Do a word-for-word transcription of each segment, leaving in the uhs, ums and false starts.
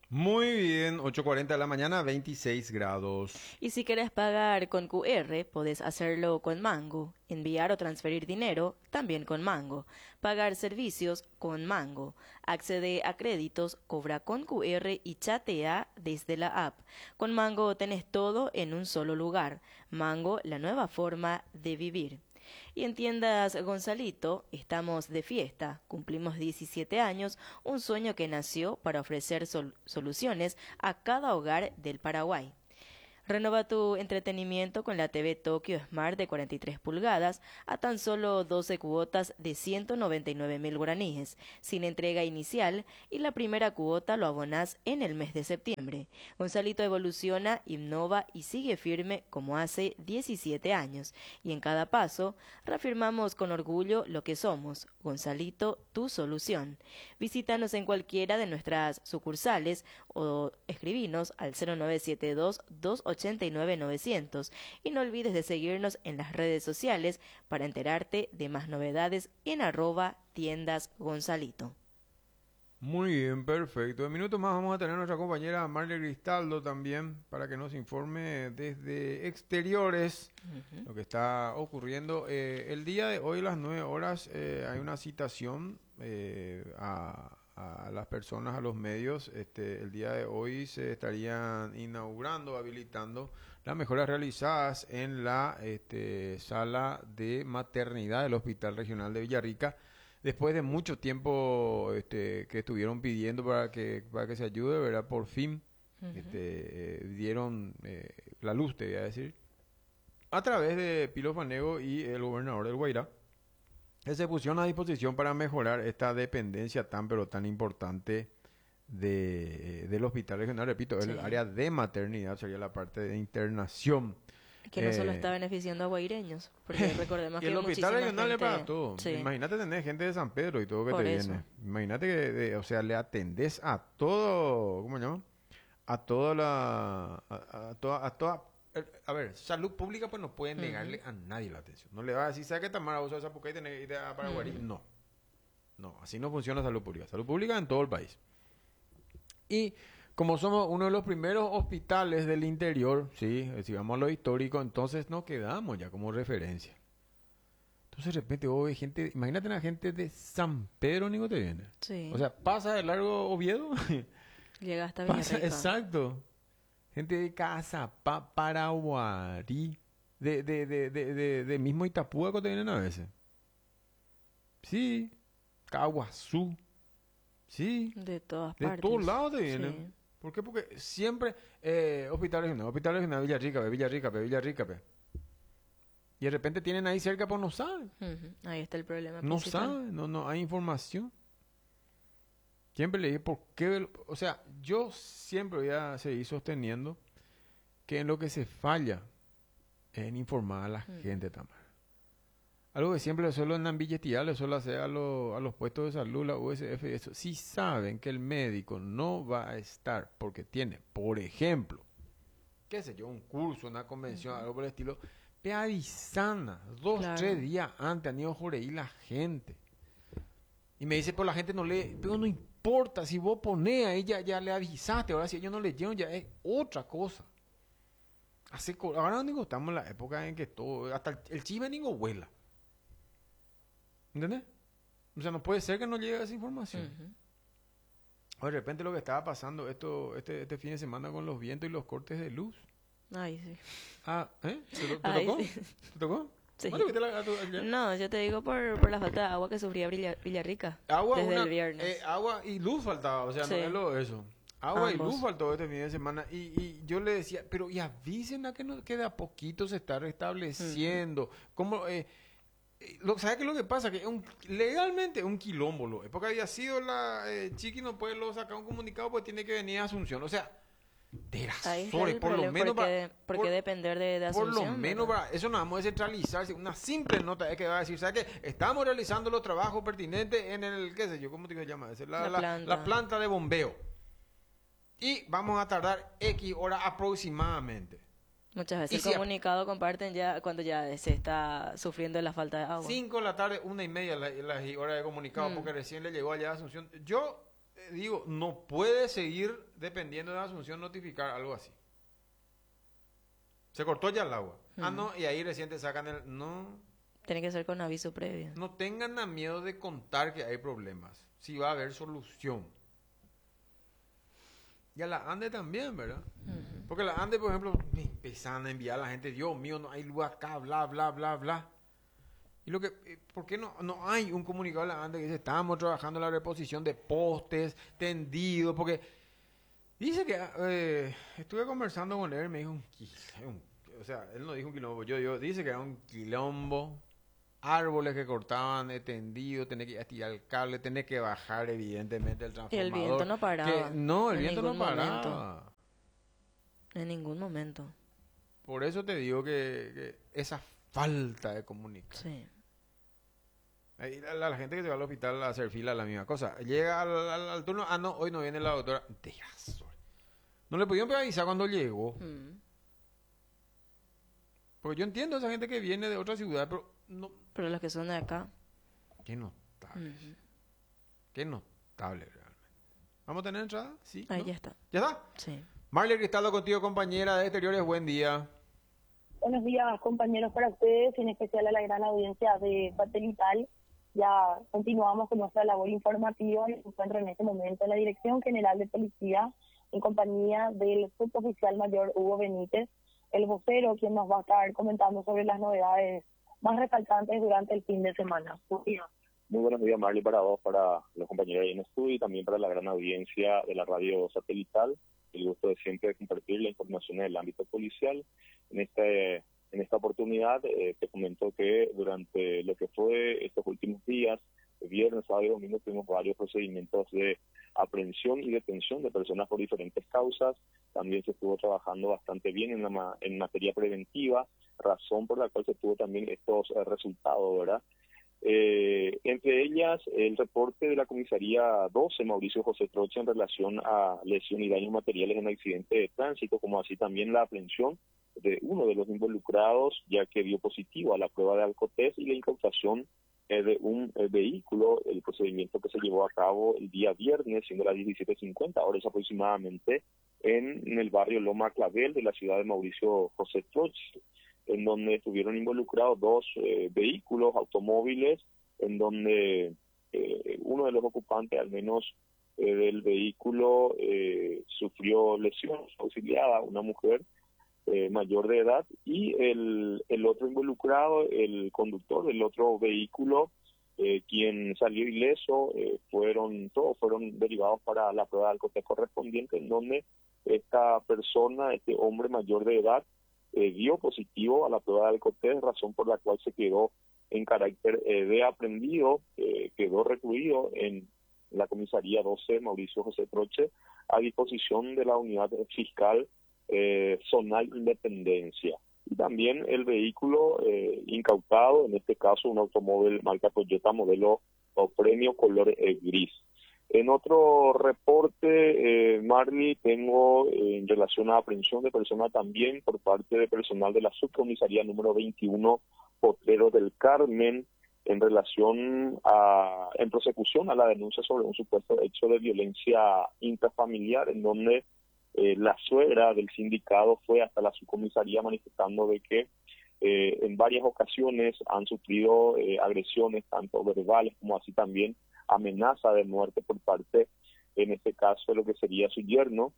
Muy bien, ocho cuarenta de la mañana, veintiséis grados. Y si quieres pagar con Q R, podés hacerlo con Mango. Enviar o transferir dinero, también con Mango. Pagar servicios, con Mango. Accede a créditos, cobra con Q R y chatea desde la app. Con Mango tenés todo en un solo lugar. Mango, la nueva forma de vivir. Y en tiendas Gonzalito estamos de fiesta, cumplimos diecisiete años, un sueño que nació para ofrecer sol- soluciones a cada hogar del Paraguay. Renova tu entretenimiento con la T V Tokyo Smart de cuarenta y tres pulgadas a tan solo doce cuotas de ciento noventa y nueve mil guaraníes, sin entrega inicial, y la primera cuota lo abonás en el mes de septiembre. Gonzalito evoluciona, innova y sigue firme como hace diecisiete años. Y en cada paso, reafirmamos con orgullo lo que somos. Gonzalito, tu solución. Visítanos en cualquiera de nuestras sucursales o escribinos al cero nueve siete dos, dos ochenta y nueve, novecientos, y no olvides de seguirnos en las redes sociales para enterarte de más novedades en arroba tiendas Gonzalito. Muy bien, perfecto. En minutos más vamos a tener a nuestra compañera Marle Cristaldo también para que nos informe desde exteriores uh-huh. lo que está ocurriendo. Eh, el día de hoy a las nueve horas eh, hay una citación eh, a, a las personas, a los medios. Este, el día de hoy se estarían inaugurando, habilitando las mejoras realizadas en la este, sala de maternidad del Hospital Regional de Villarrica. Después de mucho tiempo este, que estuvieron pidiendo para que para que se ayude, ¿verdad? Por fin uh-huh. este, eh, dieron eh, la luz, te voy a decir, a través de Pilo Fanego y el gobernador del Guairá, que se pusieron a disposición para mejorar esta dependencia tan pero tan importante de, del hospital regional. Repito, sí. El área de maternidad sería la parte de internación. Que no solo está beneficiando a guaireños, porque recordemos y que el hospital regional gente... es para todo. Sí. Imagínate tener gente de San Pedro y todo que Por te eso. viene. Imagínate que, de, o sea, le atendés a todo, ¿cómo se llama? A toda la, a, a toda, a toda, a ver, salud pública pues no puede negarle uh-huh. a nadie la atención. No le va a decir, ¿sabes qué Tamara usa esa porque y tenés que ir a Paraguay? Uh-huh. No, no, así no funciona salud pública. Salud pública en todo el país. Y como somos uno de los primeros hospitales del interior, sí, si vamos a lo histórico, entonces nos quedamos ya como referencia. Entonces de repente vos ves gente, imagínate una gente de San Pedro, ni te viene. Sí. O sea, pasa de largo Oviedo. Llega hasta pasa, Villarrica. Exacto. Gente de Casa, pa, Paraguarí, de, de, de, de, de, de mismo Itapúa que te vienen a veces. Sí, Caguazú. Sí. De todas de partes. De todos lados te vienen. Sí. ¿Por qué? Porque siempre eh, hospital regional, hospital regional, Villarrica, Villarrica, Villarrica, y de repente tienen ahí cerca, pues no saben. Uh-huh. Ahí está el problema No principal. saben, no, no hay información. Siempre le dije, ¿por qué? O sea, yo siempre voy a seguir sosteniendo que en lo que se falla es en informar a la uh-huh. gente, Tamara. Algo que siempre le suelo en billetear, le suelo hacer a, lo, a los puestos de salud, la U S F y eso. Si saben que el médico no va a estar porque tiene, por ejemplo, qué sé yo, un curso, una convención, uh-huh. algo por el estilo, te avisan dos, claro. tres días antes, han ido a joreír la gente. Y me dice, pues la gente no lee, pero no importa, si vos ponés ahí, ya, ya le avisaste, ahora si ellos no leyeron, ya es otra cosa. Hace, ahora digo, estamos en la época en que todo, hasta el, el chisme ni vuela. ¿Entendés? O sea, no puede ser que no llegue esa información. Uh-huh. De repente lo que estaba pasando esto este, este fin de semana con los vientos y los cortes de luz. Ay, sí. Ah, ¿eh? ¿Te, te Ay, tocó? Sí. ¿Te tocó? Sí. Bueno, la, a tu, a no, yo te digo por, por la falta de agua que sufría Villa, Villarrica agua, desde una, el viernes. Eh, agua y luz faltaba, o sea, sí. no es lo eso. Agua Ambos. y luz faltó este fin de semana y, y yo le decía, pero y avisen a que, no, que de a poquito se está restableciendo. Uh-huh. ¿Cómo...? Eh, Lo, ¿Sabes qué es lo que pasa? Que un, legalmente es un quilombo. Lo, porque había sido la eh, Chiqui no puede lo sacar un comunicado porque tiene que venir a Asunción. O sea, de las por problema, lo menos porque, para, ¿por por, qué depender de, de Asunción? Por lo menos para, eso no vamos a descentralizarse. Una simple nota es que va a decir, ¿sabes qué? Estamos realizando los trabajos pertinentes en el, qué sé yo, ¿cómo te llama? La, la, la, planta. la planta de bombeo. Y vamos a tardar X horas aproximadamente. Muchas veces y el si comunicado comparten ya cuando ya se está sufriendo la falta de agua. Cinco de la tarde, una y media la, la hora de comunicado, mm. porque recién le llegó allá a Asunción. Yo eh, digo, no puede seguir dependiendo de la Asunción notificar algo así. Se cortó ya el agua. Hmm. Ah, no, y ahí recién te sacan el... No. Tiene que ser con aviso previo. No tengan a miedo de contar que hay problemas. Si va a haber solución. Y a la ANDE también, ¿verdad? Uh-huh. Porque la ANDE, por ejemplo, empiezan a enviar a la gente, Dios mío, no hay luz acá, bla, bla, bla, bla. Y lo que, ¿por qué no, no hay un comunicado de la ANDE que dice, estamos trabajando en la reposición de postes, tendidos? Porque dice que, eh, estuve conversando con él, me dijo, un, un, o sea, él no dijo un quilombo, yo digo, dice que era un quilombo, árboles que cortaban de tendido, tenés que estirar el cable, tenés que bajar evidentemente el transformador. Y el viento no paraba. Que, no, el viento no paraba. Momento. En ningún momento. Por eso te digo que, que esa falta de comunicación. Sí. Ahí la, la gente que se va al hospital a hacer fila, la misma cosa. Llega al, al, al turno, ah, no, hoy no viene la doctora. Dios, no le pudieron avisar cuando llegó. Mm. Porque yo entiendo a esa gente que viene de otra ciudad, pero no. Pero los que son de acá. Qué notable. Uh-huh. Qué notable realmente. ¿Vamos a tener entrada? Sí. Ahí ¿no? ya está. ¿Ya está? Sí. Marley Cristaldo contigo, compañera de Exteriores, buen día. Buenos días, compañeros, para ustedes, en especial a la gran audiencia de Satelital. Ya continuamos con nuestra labor informativa y se encuentra en este momento en la Dirección General de Policía en compañía del suboficial mayor Hugo Benítez, el vocero, quien nos va a estar comentando sobre las novedades más resaltantes durante el fin de semana. Muy buenos días, Marley, para vos, para los compañeros ahí en estudio y también para la gran audiencia de la radio Satelital. El gusto de siempre compartir la información en el ámbito policial. En este en esta oportunidad eh, te comento que durante lo que fue estos últimos días, viernes, sábado y domingo, tuvimos varios procedimientos de aprehensión y detención de personas por diferentes causas. También se estuvo trabajando bastante bien en, la, en materia preventiva, razón por la cual se tuvo también estos eh, resultados, ¿verdad? Eh, entre ellas, el reporte de la comisaría doce, Mauricio José Troche, en relación a lesión y daños materiales en accidente de tránsito, como así también la aprehensión de uno de los involucrados, ya que dio positivo a la prueba de alcotest, y la incautación eh, de un eh, vehículo, el procedimiento que se llevó a cabo el día viernes, siendo las diecisiete cincuenta horas aproximadamente, en, en el barrio Loma Clavel de la ciudad de Mauricio José Troche, en donde estuvieron involucrados dos eh, vehículos, automóviles, en donde eh, uno de los ocupantes, al menos eh, del vehículo, eh, sufrió lesiones auxiliadas, una mujer eh, mayor de edad, y el, el otro involucrado, el conductor del otro vehículo, eh, quien salió ileso, eh, fueron todos fueron derivados para la prueba de alcotest correspondiente, en donde esta persona, este hombre mayor de edad, Eh, dio positivo a la prueba de alcotest, razón por la cual se quedó en carácter eh, de aprendido, eh, quedó recluido en la comisaría doce, Mauricio José Troche, a disposición de la unidad fiscal eh, zonal Independencia. Y también el vehículo eh, incautado, en este caso un automóvil marca Toyota modelo o premio color eh, gris. En otro reporte, eh, Marley, tengo eh, en relación a aprehensión de personas también por parte de personal de la subcomisaría número veintiuno, Potrero del Carmen, en relación a, en prosecución a la denuncia sobre un supuesto hecho de violencia intrafamiliar, en donde eh, la suegra del sindicado fue hasta la subcomisaría manifestando de que eh, en varias ocasiones han sufrido eh, agresiones, tanto verbales como así también amenaza de muerte por parte, en este caso, de lo que sería su yerno,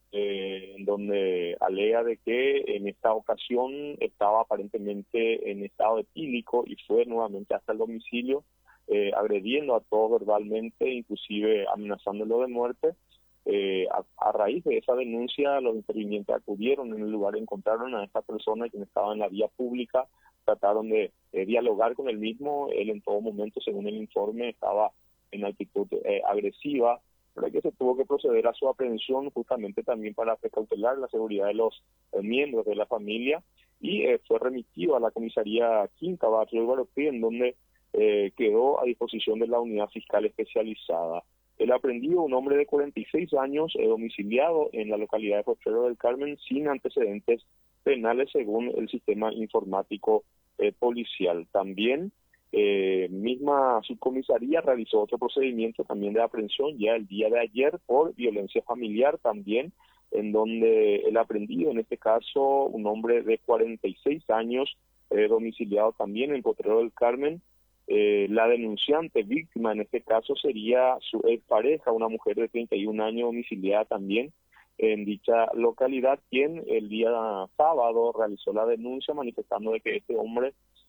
eh, en donde alega de que en esta ocasión estaba aparentemente en estado etílico y fue nuevamente hasta el domicilio, eh, agrediendo a todos verbalmente, inclusive amenazándolo de muerte. Eh, a, a raíz de esa denuncia, los intervinientes acudieron en el lugar, encontraron a esta persona quien estaba en la vía pública, trataron de eh, dialogar con él mismo. Él en todo momento, según el informe, estaba en actitud eh, agresiva, pero que se tuvo que proceder a su aprehensión justamente también para precautelar la seguridad de los eh, miembros de la familia, y eh, fue remitido a la comisaría Quinta, barrio de Guarapí, en donde eh, quedó a disposición de la unidad fiscal especializada. El aprendido, un hombre de cuarenta y seis años, eh, domiciliado en la localidad de Potrero del Carmen, sin antecedentes penales según el sistema informático eh, policial. También eh, misma subcomisaría realizó otro procedimiento también de aprehensión ya el día de ayer por violencia familiar también, en donde el aprendido, en este caso un hombre de cuarenta y seis años, eh, domiciliado también en Potrero del Carmen, eh, la denunciante víctima en este caso sería su expareja, una mujer de treinta y un años domiciliada también en dicha localidad, quien el día sábado realizó la denuncia manifestando de que este hombre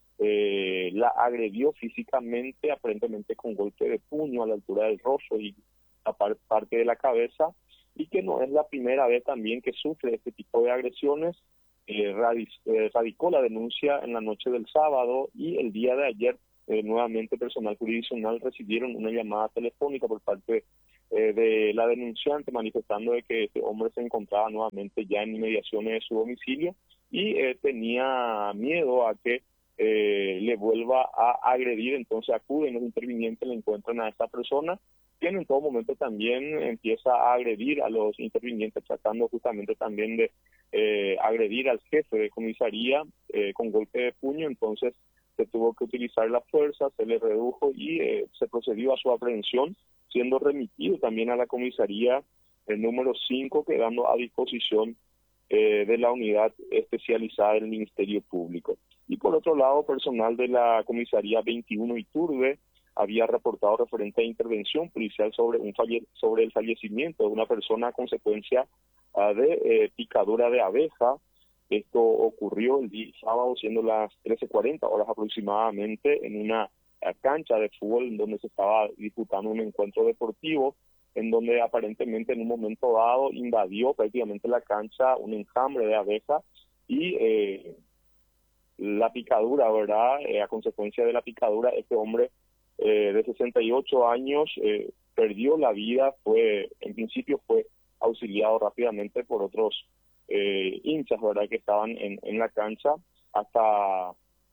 eh, la agredió físicamente, aparentemente con golpe de puño a la altura del rostro y a par parte de la cabeza, y que no es la primera vez también que sufre este tipo de agresiones. Eh, radic eh, radicó la denuncia en la noche del sábado y el día de ayer eh, nuevamente personal jurisdiccional recibieron una llamada telefónica por parte eh, de la denunciante manifestando de que este hombre se encontraba nuevamente ya en inmediaciones de su domicilio y eh, tenía miedo a que eh, le vuelva a agredir. Entonces acuden los intervinientes, le encuentran a esta persona, quien en todo momento también empieza a agredir a los intervinientes, tratando justamente también de eh, agredir al jefe de comisaría eh, con golpe de puño. Entonces se tuvo que utilizar la fuerza, se le redujo y eh, se procedió a su aprehensión, siendo remitido también a la comisaría el número cinco, quedando a disposición eh, de la unidad especializada del Ministerio Público. Y por otro lado, personal de la comisaría veintiuno Iturbe había reportado referente a intervención policial sobre un falle sobre el fallecimiento de una persona a consecuencia uh, de eh, picadura de abeja. Esto ocurrió el día sábado, siendo las trece cuarenta horas aproximadamente, en una uh, cancha de fútbol donde se estaba disputando un encuentro deportivo, en donde aparentemente en un momento dado invadió prácticamente la cancha un enjambre de abejas y eh, la picadura, ¿verdad? Eh, a consecuencia de la picadura, este hombre eh, de sesenta y ocho años eh, perdió la vida. Fue, en principio fue auxiliado rápidamente por otros eh, hinchas, ¿verdad?, que estaban en, en la cancha, hasta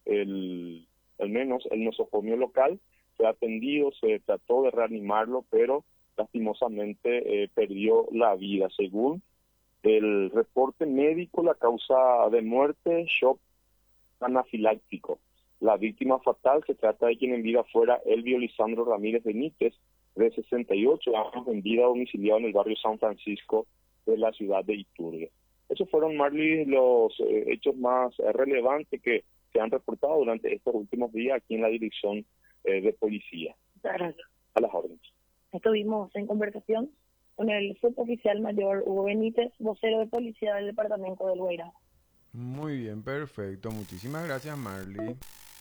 el, al menos el nosocomio local. Fue atendido, se trató de reanimarlo, pero lastimosamente eh, perdió la vida. Según el reporte médico, la causa de muerte, shock anafiláctico. La víctima fatal se trata de quien en vida fuera Elvio Lisandro Ramírez Benítez, de sesenta y ocho años, en vida domiciliado en el barrio San Francisco de la ciudad de Iturbe. Esos fueron, Marley, los eh, hechos más eh, relevantes que se han reportado durante estos últimos días aquí en la dirección eh, de policía. Gracias. A las órdenes. Estuvimos en conversación con el suboficial mayor Hugo Benítez, vocero de policía del departamento del Guairá. Muy bien, perfecto. Muchísimas gracias, Marley.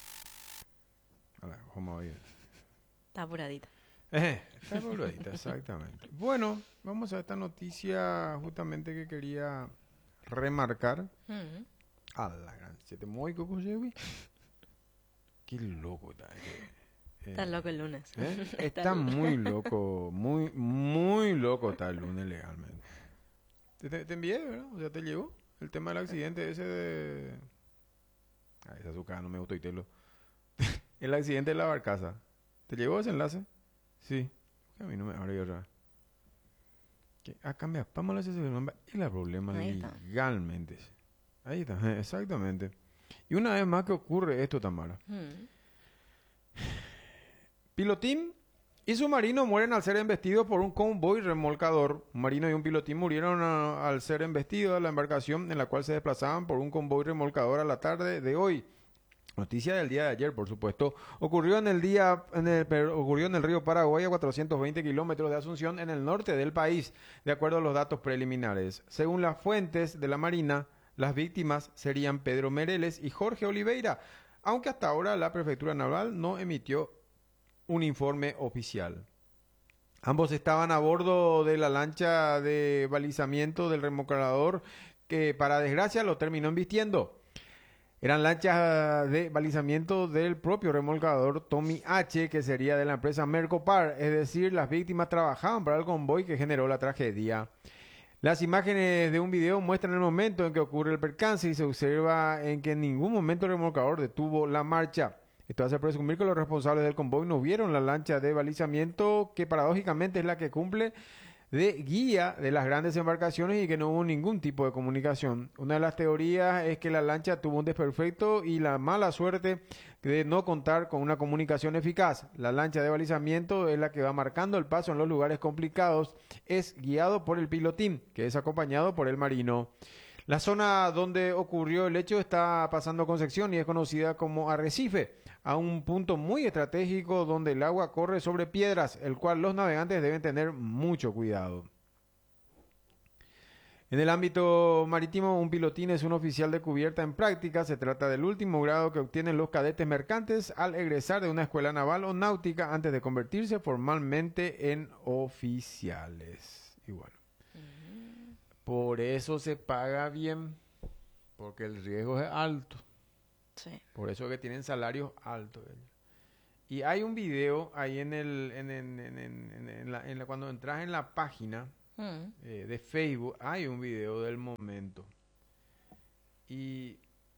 A ver, vamos a ver. Está apuradita. Eh, está apuradita, exactamente. Bueno, vamos a esta noticia justamente que quería remarcar. Mm. A la gran siete muy coco, qué loco está. Eh, Está loco el lunes. ¿eh? Está Está loco. muy loco, muy, muy loco está el lunes legalmente. Te, te, te envié, ¿verdad? O sea, te llegó el tema del accidente ese de... Ay, esa azúcar, no me gustó y te lo... El accidente de la barcaza. ¿Te llegó ese enlace? Sí. A mí no me abre otra vez. ¿Qué? Ah, cambia. Vamos a ese nombre. Y el problema Ahí está. legalmente. Ahí está, eh, exactamente. Y una vez más que ocurre esto, Tamara. Mm. Pilotín y su marino mueren al ser embestidos por un convoy remolcador. Un marino y un pilotín murieron a, al ser embestidos de la embarcación en la cual se desplazaban por un convoy remolcador a la tarde de hoy. Noticia del día de ayer, por supuesto. Ocurrió en el día, en el, pero ocurrió en el río Paraguay, a cuatrocientos veinte kilómetros de Asunción, en el norte del país, de acuerdo a los datos preliminares. Según las fuentes de la Marina, las víctimas serían Pedro Mereles y Jorge Oliveira, aunque hasta ahora la Prefectura Naval no emitió un informe oficial. Ambos estaban a bordo de la lancha de balizamiento del remolcador que, para desgracia, lo terminó embistiendo. Eran lanchas de balizamiento del propio remolcador Tommy H, que sería de la empresa Mercopar, es decir, las víctimas trabajaban para el convoy que generó la tragedia. Las imágenes de un video muestran el momento en que ocurre el percance y se observa en que en ningún momento el remolcador detuvo la marcha. Esto hace presumir que los responsables del convoy no vieron la lancha de balizamiento, que paradójicamente es la que cumple de guía de las grandes embarcaciones, y que no hubo ningún tipo de comunicación. Una de las teorías es que la lancha tuvo un desperfecto y la mala suerte de no contar con una comunicación eficaz. La lancha de balizamiento es la que va marcando el paso en los lugares complicados. Es guiado por el pilotín, que es acompañado por el marino. La zona donde ocurrió el hecho está pasando con sección y es conocida como Arrecife, a un punto muy estratégico donde el agua corre sobre piedras, el cual los navegantes deben tener mucho cuidado. En el ámbito marítimo, un pilotín es un oficial de cubierta en práctica. Se trata del último grado que obtienen los cadetes mercantes al egresar de una escuela naval o náutica antes de convertirse formalmente en oficiales. Y bueno, uh-huh. Por eso se paga bien, porque el riesgo es alto. Sí. Por eso que tienen salarios altos. Y hay un video ahí en el, en, en, en, en, en la, en la, cuando entras en la página Mm. Eh, de Facebook, hay un video del momento y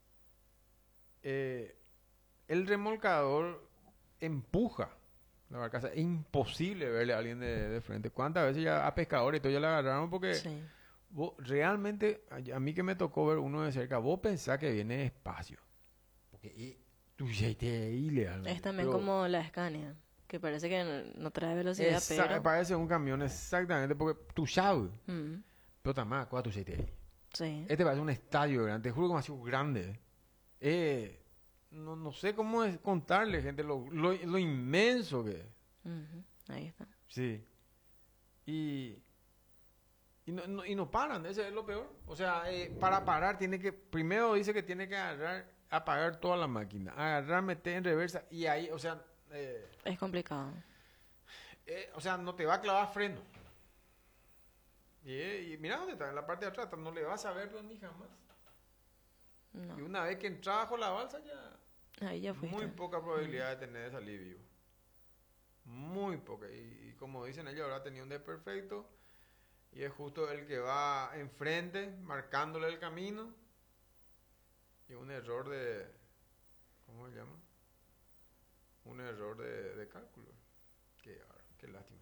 eh, el remolcador empuja la barcaza. Es imposible verle a alguien de, de frente. ¿Cuántas veces ya a pescadores y todo ya la agarraron? Porque sí. Vos, realmente a, a mí que me tocó ver uno de cerca, vos pensás que viene despacio, porque y, tú ya te ilegal. Es también pero, como la Scania, que parece que no trae velocidad, esa, pero... Parece un camión, exactamente, porque tú sabes. Mm. Pero también, ¿cuál tú se te ahí? Sí. Este parece un estadio grande, te juro que me ha sido grande. Eh, no, no sé cómo es contarle, gente, lo, lo, lo inmenso que es. Uh-huh. Ahí está. Sí. Y... Y no, no, y no paran, ese es lo peor. O sea, eh, para parar tiene que... Primero dice que tiene que agarrar, apagar toda la máquina. Agarrar, meter en reversa y ahí, o sea... Eh, es complicado. Eh, o sea, no te va a clavar freno. Y, eh, y mira dónde está, en la parte de atrás, no le vas a ver ni jamás. No. Y una vez que entras bajo la balsa ya... Ahí ya fuiste. Muy poca probabilidad mm. de tener de salir vivo. Muy poca. Y, y como dicen ellos, ahora tenía un desperfecto. Y es justo el que va enfrente, marcándole el camino. Y un error de... ¿Cómo se llama? Un error de, de cálculo. Qué, qué lástima.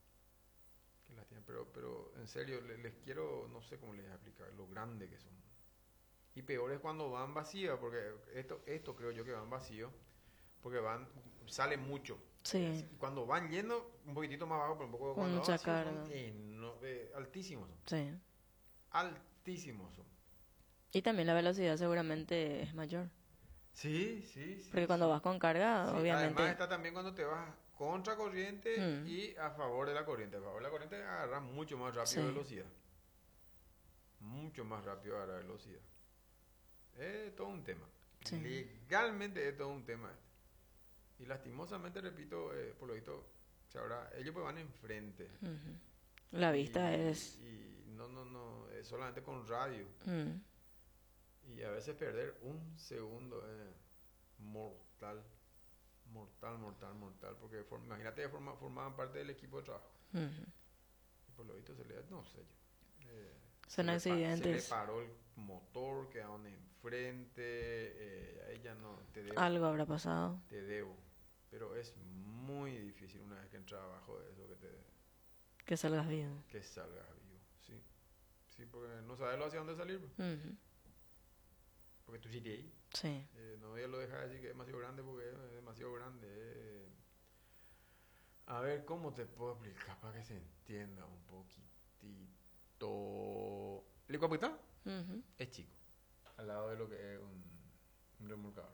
Qué lástima. Pero, pero en serio, les, les quiero... No sé cómo les voy a explicar lo grande que son. Y peor es cuando van vacías, porque esto, esto creo yo que van vacíos. Porque van... Sale mucho. Sí. Cuando van yendo un poquitito más abajo, pero un poco con cuando mucha van carga. Son, eh, no, eh, altísimos son. Sí. Altísimos son. Y también la velocidad seguramente es mayor. Sí, sí, sí. Porque cuando sí. vas con carga, sí, obviamente... Además está también cuando te vas contra corriente mm. y a favor de la corriente. A favor de la corriente agarras mucho más rápido sí. velocidad. Mucho más rápido agarrar velocidad. Es todo un tema. Sí. Legalmente es todo un tema. Y lastimosamente, repito, eh, por lo visto, ahora ellos pues van enfrente. Uh-huh. La vista y, es... Y no, no, no, es solamente con radio. Mm. Y a veces perder un segundo es mortal. Mortal, mortal, mortal. Porque form, imagínate que forma, formaban parte del equipo de trabajo. Uh-huh. Y por lo visto se le... No sé yo. Eh, Son se accidentes. Le, se le paró el motor, quedaron enfrente. Eh, ella no... Te debo, algo habrá pasado. Te debo. Pero es muy difícil una vez que entras abajo de eso que te... Que salgas vivo. Que salgas vivo, sí. Sí, porque no sabes hacia dónde salir. Uh-huh. Porque tú sí te ahí. Sí. Eh, no voy a lo dejar decir que es demasiado grande porque es demasiado grande. Eh. A ver, ¿cómo te puedo explicar para que se entienda un poquitito? ¿El Iguapitá? Uh-huh. Es chico. Al lado de lo que es un, un remolcador.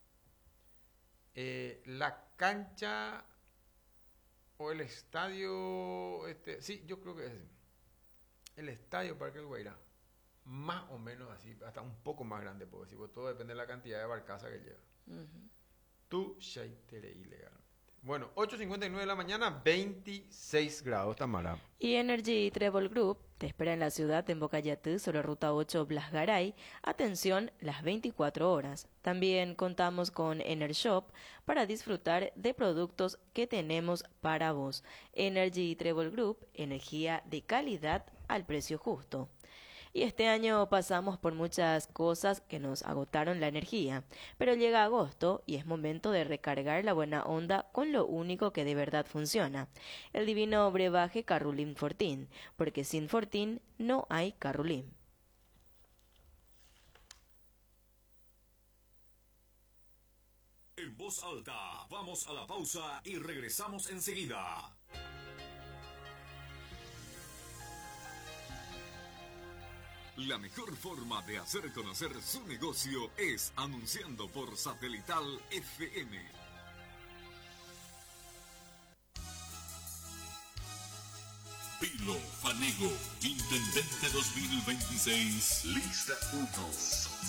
Eh, la cancha o el estadio, este, sí, yo creo que es el estadio Parque El Guairá, más o menos así, hasta un poco más grande, puedo decir, porque todo depende de la cantidad de barcaza que lleva. Uh-huh. Tú shaitere ilegalmente. Bueno, ocho cincuenta y nueve de la mañana, veintiséis grados, Tamara. Y Energy Travel Group te espera en la ciudad de Embocayatú sobre ruta ocho Blas Garay. Atención, las veinticuatro horas. También contamos con EnerShop para disfrutar de productos que tenemos para vos. Energy Travel Group, energía de calidad al precio justo. Y este año pasamos por muchas cosas que nos agotaron la energía, pero llega agosto y es momento de recargar la buena onda con lo único que de verdad funciona, el divino brebaje Carrulim Fortín, porque sin Fortín no hay Carrulim. en voz alta. Vamos a la pausa y regresamos enseguida. La mejor forma de hacer conocer su negocio es anunciando por Satelital F M. Pilo Fanego, Intendente dos mil veintiséis, lista uno.